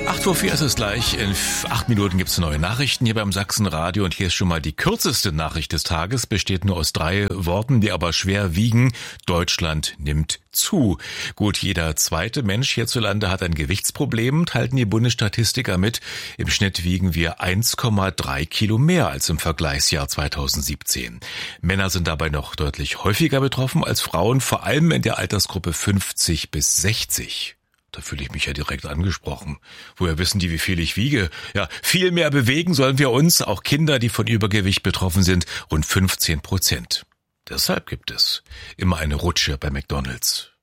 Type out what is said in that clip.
8:04 ist es gleich. In 8 Minuten gibt es neue Nachrichten hier beim Sachsenradio. Und hier ist schon mal die kürzeste Nachricht des Tages. Besteht nur aus 3 Worten, die aber schwer wiegen. Deutschland nimmt zu. Gut, jeder zweite Mensch hierzulande hat ein Gewichtsproblem, teilten die Bundesstatistiker mit. Im Schnitt wiegen wir 1,3 Kilo mehr als im Vergleichsjahr 2017. Männer sind dabei noch deutlich häufiger betroffen als Frauen, vor allem in der Altersgruppe 50 bis 60. Da fühle ich mich ja direkt angesprochen. Woher wissen die, wie viel ich wiege? Ja, viel mehr bewegen sollen wir uns, auch Kinder, die von Übergewicht betroffen sind, rund 15%. Deshalb gibt es immer eine Rutsche bei McDonald's.